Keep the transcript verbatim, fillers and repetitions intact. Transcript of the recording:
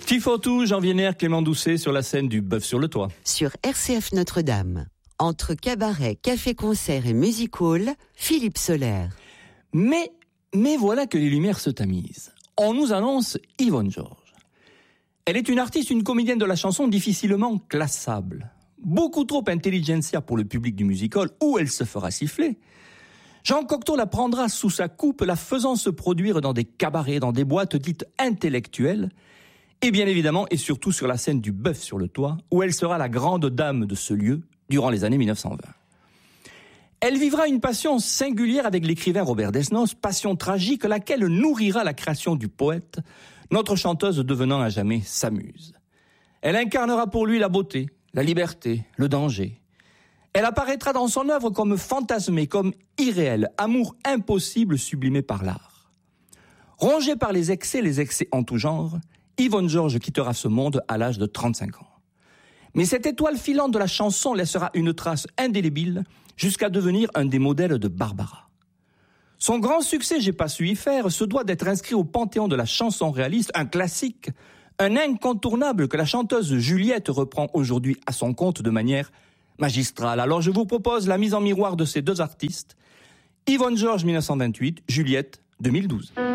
Tifotou, Jean Vienner, Clément Doucet sur la scène du Bœuf sur le Toit. Sur R C F Notre-Dame, entre cabaret, café-concert et music hall, Philippe Soler. Mais, mais voilà que les lumières se tamisent. On nous annonce Yvonne Georges. Elle est une artiste, une comédienne de la chanson difficilement classable. Beaucoup trop intelligentsia pour le public du music hall, où elle se fera siffler. Jean Cocteau la prendra sous sa coupe, la faisant se produire dans des cabarets, dans des boîtes dites intellectuelles, et bien évidemment et surtout sur la scène du Bœuf sur le Toit, où elle sera la grande dame de ce lieu durant les années mille neuf cent vingt. Elle vivra une passion singulière avec l'écrivain Robert Desnos, passion tragique laquelle nourrira la création du poète, notre chanteuse devenant à jamais sa muse. Elle incarnera pour lui la beauté, la liberté, le danger. Elle apparaîtra dans son œuvre comme fantasmée, comme irréelle, amour impossible sublimé par l'art. Rongée par les excès, les excès en tout genre, Yvonne Georges quittera ce monde à l'âge de trente-cinq ans. Mais cette étoile filante de la chanson laissera une trace indélébile jusqu'à devenir un des modèles de Barbara. Son grand succès, J'ai pas su y faire, se doit d'être inscrit au panthéon de la chanson réaliste, un classique, un incontournable que la chanteuse Juliette reprend aujourd'hui à son compte de manière magistrale. Alors je vous propose la mise en miroir de ces deux artistes, Yvonne Georges mille neuf cent vingt-huit, Juliette deux mille douze.